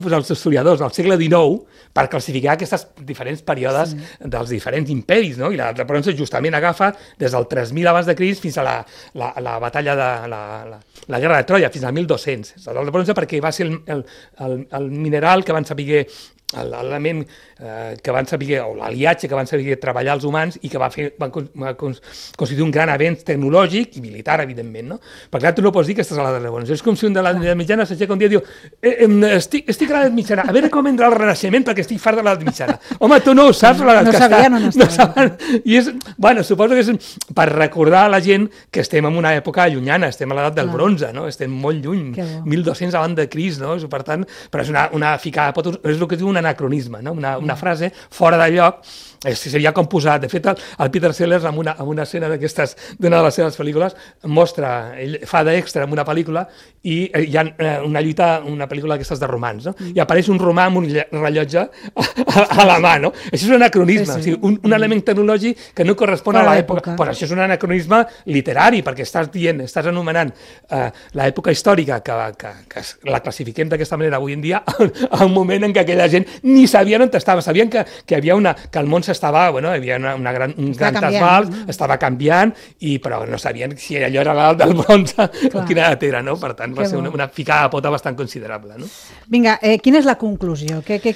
els historiadors del segle XIX per classificar aquests diferents períodes dels diferents imperis, no? I la bronze justament agafa des del 3000 abans de Crist fins a la batalla de la guerra de Troia, fins al 1200. El bronze perquè va ser el mineral que van saber l'element que van saber, o l'aliatge que van saber treballar els humans i que va constituir un gran avenç tecnològic i militar, evidentment, no? Perquè clar, tu no pots dir que estàs a l'edat mitjana. És com si un de l'edat mitjana s'aixeca un dia i diu estic a l'edat mitjana, a veure com entra el Renaixement perquè estic fart de l'edat mitjana. Home, tu no ho saps, l'edat que està. No sabien. I és, bueno, suposo que és per recordar a la gent que estem en una època allunyana, estem a l'edat del bronze, no? Estem molt lluny, 1200 abans de Crist, no? Per tant, però és una ficada, és el que es diu un anacronisme, no? Una frase fora de lloc, seria com posar, de fet el Peter Sellers en una escena d'aquestes, d'una de les seves pel·lícules, mostra, ell fa d'extra en una pel·lícula i hi ha una lluita, una pel·lícula d'aquestes de romans, no? I apareix un romà amb un rellotge a la mà, no? Això és un anacronisme, o sigui, un element tecnològic que no correspon a l'època, però això és un anacronisme literari, perquè estàs anomenant l'època històrica que la classifiquem d'aquesta manera avui en dia a un moment en què aquella gent ni sabien on estava, sabien que hi havia que el món s'estava, bueno, hi havia un gran asfalt, estava canviant, però no sabien si allò era l'edat del bronze o quina edat era, no? Per tant, va ser una ficada de pota bastant considerable, no? Vinga, quina és la conclusió?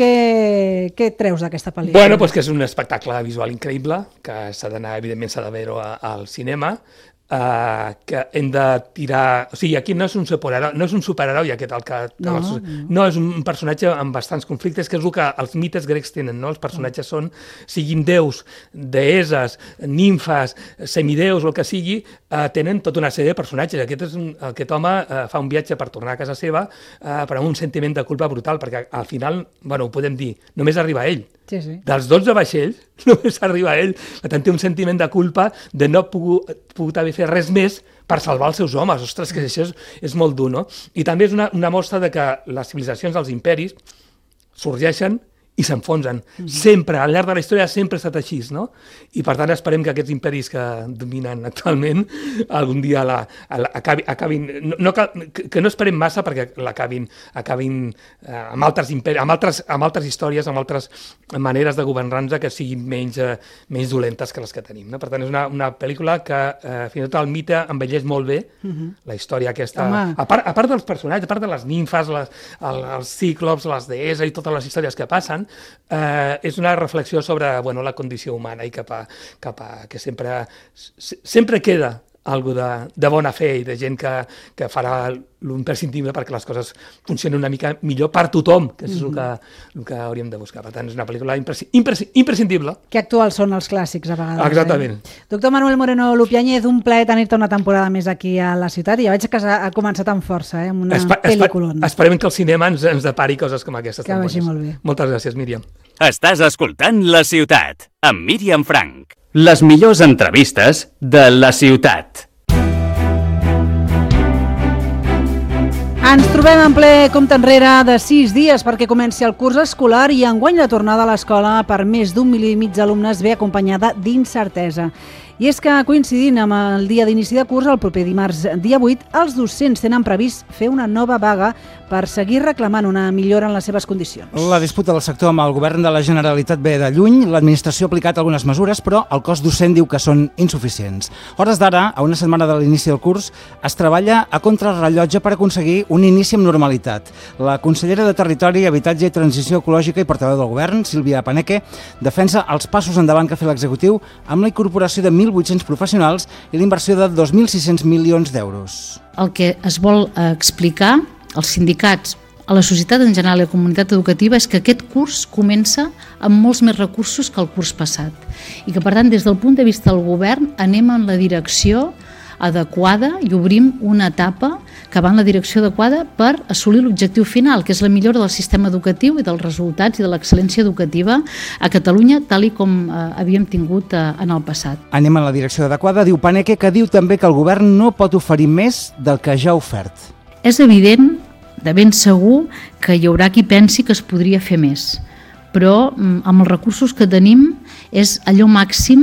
Què treus d'aquesta pel·lícula? Bueno, doncs que és un espectacle visual increïble, que s'ha d'anar, evidentment s'ha de veure al cinema, que hem de tirar... O sigui, aquí no és un superheroi aquest, no és un personatge amb bastants conflictes, que és el que els mites grecs tenen, no? Els personatges són, siguin déus, deeses, nimfes, semideus, el que sigui, tenen tota una sèrie de personatges. Aquest home fa un viatge per tornar a casa seva, però amb un sentiment de culpa brutal, perquè al final, bueno, ho podem dir, només arriba ell. Dels 12 vaixells, només arriba ell. Per tant, té un sentiment de culpa de no pogut haver fet res més per salvar els seus homes. Ostres, que això és molt dur, no? I també és una mostra de que les civilitzacions dels imperis sorgeixen i s'enfonsen. Sempre, al llarg de la història, sempre ha estat així, no? I per tant esperem que aquests imperis que dominen actualment algun dia acabin... Que no esperem massa perquè acabin amb altres imperis, amb altres històries, amb altres maneres de governar-nos que siguin menys dolentes que les que tenim, no? Per tant, és una pel·lícula que fins i tot el mite envelleix molt bé, la història aquesta... A part dels personatges, a part de les nimfes, els cíclops, les deeses i totes les històries que passen, és una reflexió sobre la condició humana i cap a que sempre queda alguna de bona fe i de gent que farà l'imprescindible perquè les coses funcionin una mica millor per tothom, que és el que hauríem de buscar. Per tant, és una pel·lícula imprescindible. Que actuals són els clàssics a vegades. Exactament. Doctor Manuel Moreno Lupiáñez, un plaer tenir-te una temporada més aquí a la ciutat i ja veig que ha començat amb força, amb una pel·lículona. Esperem que el cinema ens depari coses com aquestes. Que vagi molt bé. Moltes gràcies, Míriam. Estàs escoltant La Ciutat, amb Míriam Frank. Les millors entrevistes de La Ciutat. Ens trobem en ple compte enrere de 6 dies perquè comenci el curs escolar i enguany la tornada a l'escola per més d'1,5 milió d'alumnes ve acompanyada d'incertesa. I és que, coincidint amb el dia d'inici de curs, el proper dimarts, dia 8, els docents tenen previst fer una nova vaga per seguir reclamant una millora en les seves condicions. La disputa del sector amb el govern de la Generalitat ve de lluny. L'administració ha aplicat algunes mesures, però el cos docent diu que són insuficients. A hores d'ara, a una setmana de l'inici del curs, es treballa a contrarrellotge per aconseguir un inici amb normalitat. La consellera de Territori, Habitatge i Transició Ecològica i portaveu del govern, Sílvia Paneque, defensa els passos endavant que ha fet l'executiu amb la incorporació de 1.800 professionals i l'inversió de 2.600 milions d'euros. El que es vol explicar als sindicats, a la societat en general i a la comunitat educativa és que aquest curs comença amb molts més recursos que el curs passat i que, per tant, des del punt de vista del govern anem en la direcció adequada i obrim una etapa que va en la direcció adequada per assolir l'objectiu final, que és la millora del sistema educatiu i dels resultats i de l'excel·lència educativa a Catalunya, tal i com havíem tingut en el passat. Anem en la direcció adequada, diu Paneque, que diu també que el govern no pot oferir més del que ja ha ofert. És evident, de ben segur, que hi haurà qui pensi que es podria fer més, però amb els recursos que tenim és allò màxim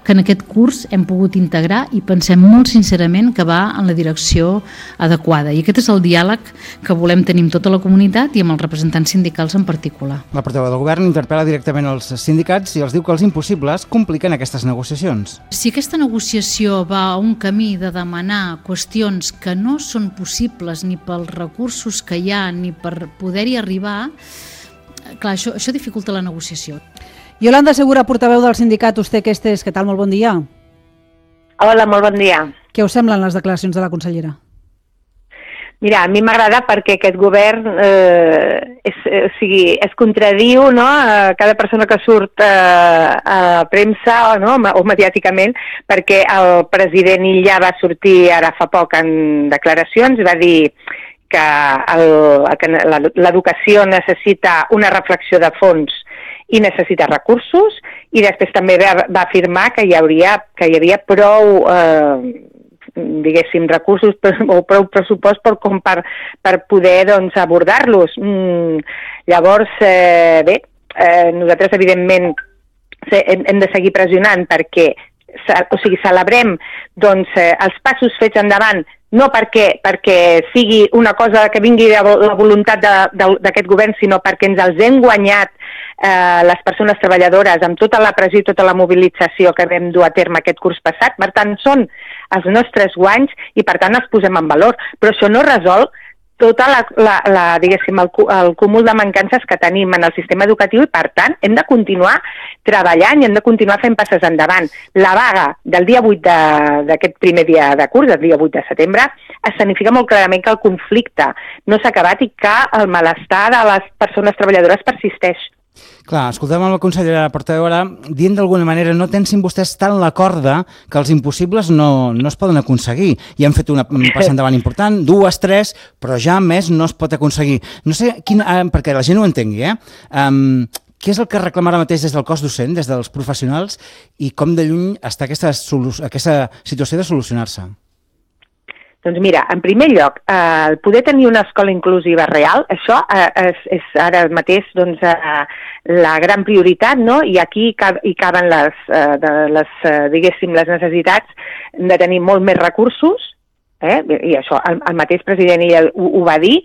que en aquest curs hem pogut integrar i pensem molt sincerament que va en la direcció adequada. I aquest és el diàleg que volem tenir amb tota la comunitat i amb els representants sindicals en particular. La portaveu del govern interpel·la directament els sindicats i els diu que els impossibles compliquen aquestes negociacions. Si aquesta negociació va a un camí de demanar qüestions que no són possibles ni pels recursos que hi ha ni per poder-hi arribar, clar, això dificulta la negociació. Yolanda Segura, portaveu del sindicat Usted-Questes, què tal? Molt bon dia. Hola, molt bon dia. Què us semblen les declaracions de la consellera? Mira, a mi m'agrada perquè aquest govern es contradiu, no? Cada persona que surt a premsa, no? O mediàticament, perquè el president Illa va sortir ara fa poc en declaracions, va dir que l'educació necessita una reflexió de fons i necessita recursos, i després també va afirmar que hi havia prou diguéssim, recursos o prou pressupost per poder doncs, abordar-los. Llavors, nosaltres evidentment hem de seguir pressionant perquè celebrem doncs, els passos fets endavant, no perquè sigui una cosa que vingui de la voluntat d'aquest govern, sinó perquè ens els hem guanyat les persones treballadores amb tota la pressió i tota la mobilització que vam dur a terme aquest curs passat. Per tant, són els nostres guanys i per tant els posem en valor. Però això no resol tota diguéssim, el cúmul de mancances que tenim en el sistema educatiu i, per tant, hem de continuar treballant i hem de continuar fent passes endavant. La vaga del dia 8 d'aquest primer dia de curs, el dia 8 de setembre, escenifica molt clarament que el conflicte no s'ha acabat i que el malestar de les persones treballadores persisteix. Clar, escoltem la consellera portaveu ara dient d'alguna manera no tensin vostès tant la corda que els impossibles no es poden aconseguir. I han fet una passa endavant important, 2, 3, però ja més no es pot aconseguir. No sé, perquè la gent ho entengui, què és el que reclama ara mateix des del cos docent, des dels professionals, i com de lluny està aquesta situació de solucionar-se? Doncs mira, en primer lloc, el poder tenir una escola inclusiva real, això és ara mateix doncs, la gran prioritat, no? I aquí hi caben diguéssim, les necessitats de tenir molt més recursos, i això el mateix president ho va dir.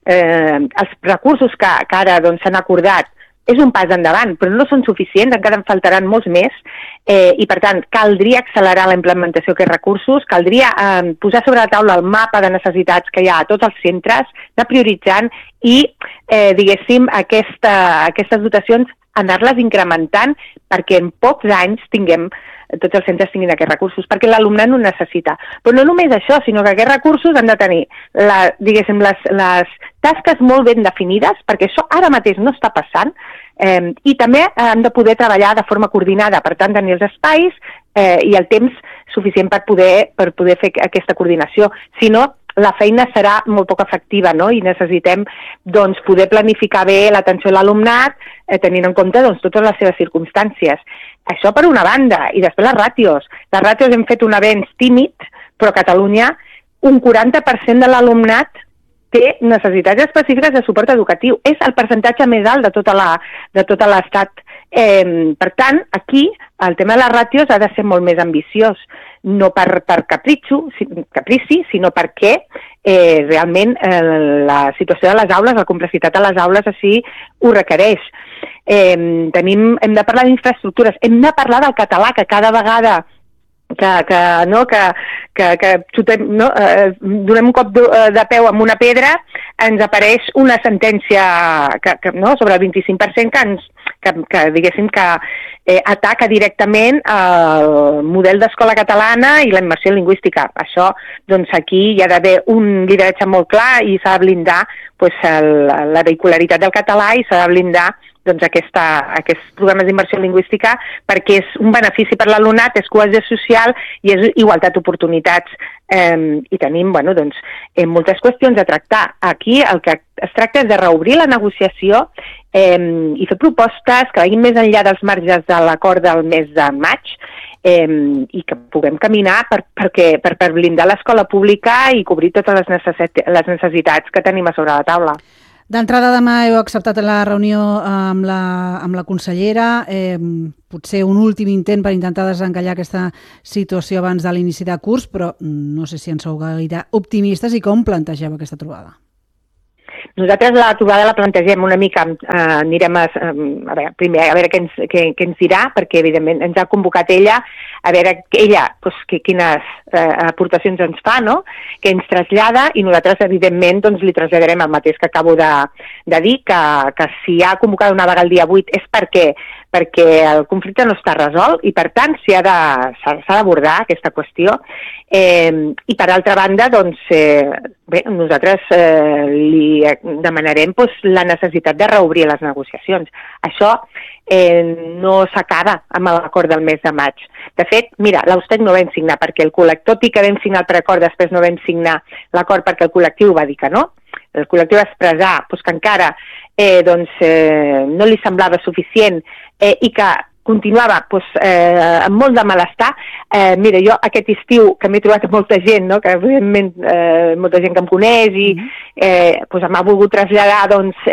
Els recursos que ara s'han acordat és un pas endavant, però no són suficients, encara en faltaran molts més, i per tant caldria accelerar la implementació d'aquests recursos, caldria posar sobre la taula el mapa de necessitats que hi ha a tots els centres, anar prioritzant i, diguéssim, aquestes dotacions anar-les incrementant perquè en pocs anys tots els centres tinguin aquests recursos, perquè l'alumnat no necessita. Però no només això, sinó que aquests recursos han de tenir, diguéssim, les tasques molt ben definides, perquè això ara mateix no està passant, i també han de poder treballar de forma coordinada, per tant, tenir els espais i el temps suficient per poder fer aquesta coordinació. Si no, la feina serà molt poc efectiva, no? I necessitem doncs, poder planificar bé l'atenció a l'alumnat, tenint en compte doncs, totes les seves circumstàncies. Això per una banda, i després les ràtios. Les ràtios hem fet un avenç tímid, però a Catalunya un 40% de l'alumnat té necessitats específiques de suport educatiu. És el percentatge més alt de tot l'estat. Per tant, aquí el tema de les ràtios ha de ser molt més ambiciós, no per caprici, sinó perquè realment la situació de les aules, la complexitat de les aules així ho requereix. Hem de parlar d'infraestructures, hem de parlar del català, que cada vegada que donem un cop de peu amb una pedra, ens apareix una sentència sobre el 25% que diguéssim que ataca directament el model d'escola catalana i la immersió lingüística. Això, doncs aquí hi ha d'haver un lideratge molt clar i s'ha de blindar la vehicularitat del català i s'ha de blindar aquests programes d'immersió lingüística perquè és un benefici per l'alumnat, és cohesió social i és igualtat d'oportunitats. I tenim moltes qüestions a tractar. Aquí el que es tracta és de reobrir la negociació i fer propostes que vagin més enllà dels marges de l'acord del mes de maig i que puguem caminar per blindar l'escola pública i cobrir totes les necessitats que tenim a sobre la taula. D'entrada, demà heu acceptat la reunió amb la consellera, potser un últim intent per intentar desencallar aquesta situació abans de l'inici de curs, però no sé si en sou gaire optimistes i com plantegeu aquesta trobada. Nosaltres la trobada la plantegem una mica, anirem a veure què ens dirà, perquè evidentment ens ha convocat ella, a veure ella quines aportacions ens fa, no? Que ens trasllada, i nosaltres evidentment doncs, li traslladarem el mateix que acabo de dir, que si ha convocat una vaga el dia 8 és perquè el conflicte no està resolt i per tant s'ha d'abordar aquesta qüestió. I per altra banda, doncs, nosaltres li demanarem la necessitat de reobrir les negociacions. Això no s'acaba amb l'acord del mes de maig. De fet, mira, l'Austec no vam signar perquè tot i que vam signar el preacord, després no vam signar l'acord perquè el col·lectiu va dir que no. El col·lectiu va expressar que encara no li semblava suficient i que continuava amb molt de malestar. Mira, jo aquest estiu que m'he trobat molta gent, no? Que evidentment molta gent que em coneix i m'ha volgut traslladar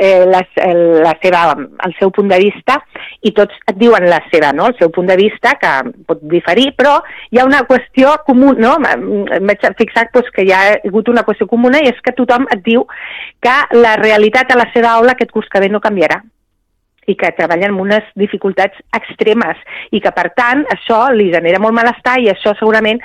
el seu punt de vista i tots et diuen la seva, no? El seu punt de vista, que pot diferir, però hi ha una qüestió comuna, no? M'he fixat que hi ha hagut una qüestió comuna i és que tothom et diu que la realitat a la seva aula aquest curs que ve no canviarà i que treballen amb unes dificultats extremes i que, per tant, això li genera molt malestar i això segurament,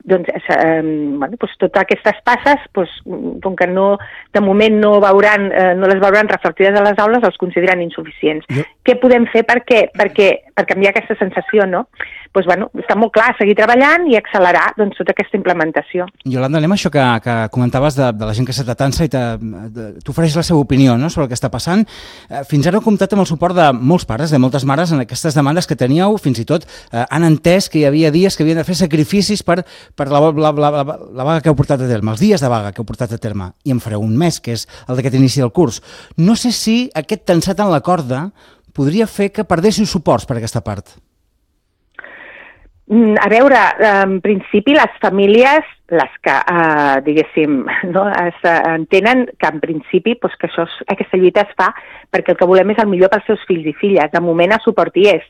totes aquestes passes, com que de moment no les veuran reflectides a les aules, els consideren insuficients. Què podem fer per canviar aquesta sensació, no? Està molt clar, seguir treballant i accelerar tota aquesta implementació. Iolanda, anem a això que comentaves de la gent que se t'atansa i t'ofereix la seva opinió sobre el que està passant. Fins ara heu comptat amb el suport de molts pares, de moltes mares, en aquestes demandes que teníeu, fins i tot han entès que hi havia dies que havien de fer sacrificis per la vaga que heu portat a terme, els dies de vaga que heu portat a terme, i en fareu un mes, que és el d'aquest inici del curs. No sé si aquest tensat en la corda podria fer que perdéssiu suports per aquesta part. A veure, en principi les famílies, les que, diguéssim, entenen que en principi que aquesta lluita es fa perquè el que volem és el millor pels seus fills i filles. De moment a suport hi és.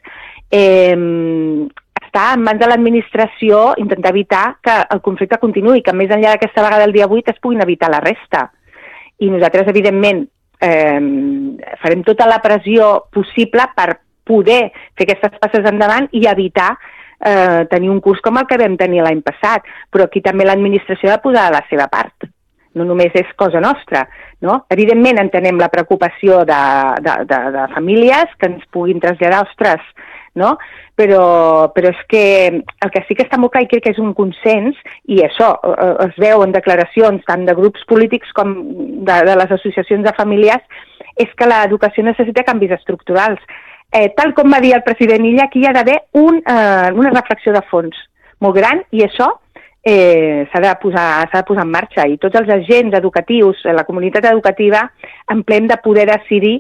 Està en mans de l'administració intentar evitar que el conflicte continuï, que més enllà d'aquesta vaga del dia 8 es puguin evitar la resta. I nosaltres, evidentment, farem tota la pressió possible per poder fer aquestes passes endavant i evitar tenir un curs com el que vam tenir l'any passat, però aquí també l'administració ha de posar la seva part. No només és cosa nostra, no? Evidentment entenem la preocupació de famílies que ens puguin traslladar, ostres, no? Però és que el que sí que està molt clar i crec que és un consens, i això es veu en declaracions tant de grups polítics com de les associacions de famílies, és que l'educació necessita canvis estructurals. Tal com va dir el president Illa, aquí hi ha d'haver una reflexió de fons molt gran i això s'ha de posar en marxa i tots els agents educatius, la comunitat educativa, en ple de poder decidir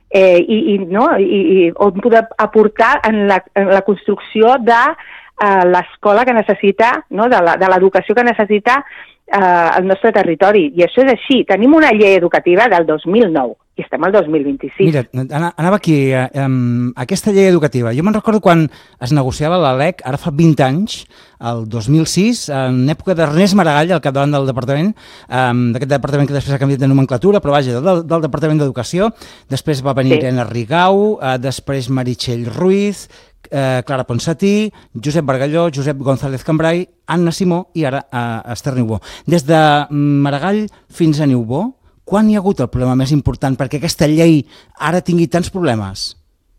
i on poder aportar en la construcció de l'escola que necessita, de l'educació que necessita el nostre territori. I això és així. Tenim una llei educativa del 2009 i estem al 2026. Mira, anava aquí, aquesta llei educativa. Jo me'n recordo quan es negociava la LEC, ara fa 20 anys, el 2006, en època d'Ernest Maragall, al capdavant del departament, d'aquest departament que després ha canviat de nomenclatura, però vaja, del Departament d'Educació. Després va venir Irene Rigau, després Meritxell Ruiz, Clara Ponsatí, Josep Bargalló, Josep González Cambrai, Anna Simó i ara Esther Niubó. Des de Maragall fins a Niubó, quan hi ha hagut el problema més important perquè aquesta llei ara tingui tants problemes?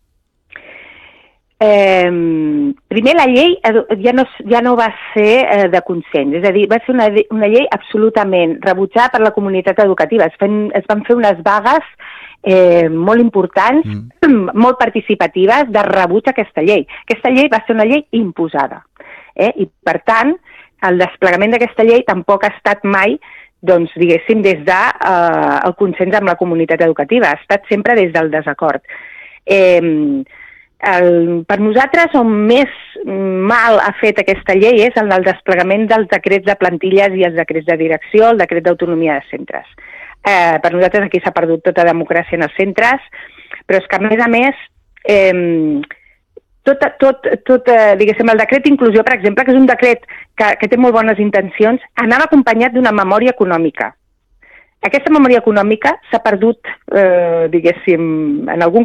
Primer, la llei ja no va ser de consens, és a dir, va ser una llei absolutament rebutjada per la comunitat educativa. Es van fer unes vagues molt importants, molt participatives, de rebuig a aquesta llei. Aquesta llei va ser una llei imposada. I, per tant, el desplegament d'aquesta llei tampoc ha estat mai, doncs, diguéssim, des del consens amb la comunitat educativa. Ha estat sempre des del desacord. Per nosaltres, on més mal ha fet aquesta llei és en el desplegament dels decrets de plantilles i els decrets de direcció, el decret d'autonomia de centres. Per nosaltres aquí s'ha perdut tota democràcia en els centres, però és que a més, diguéssim, el decret d'inclusió, per exemple, que és un decret que té molt bones intencions, anava acompanyat d'una memòria econòmica. Aquesta memòria econòmica s'ha perdut, diguéssim, en algun